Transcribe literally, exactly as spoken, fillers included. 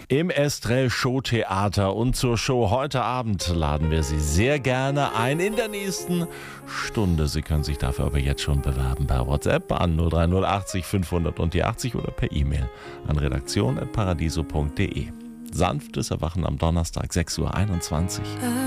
Im Estrell Showtheater und zur Show heute Abend laden wir Sie sehr gerne ein in der nächsten Stunde. Sie können sich dafür aber jetzt schon bewerben per WhatsApp an null drei null achtzig fünfhundert und die achtzig oder per E-Mail an redaktion at paradiso punkt de. Sanftes Erwachen am Donnerstag, sechs Uhr einundzwanzig.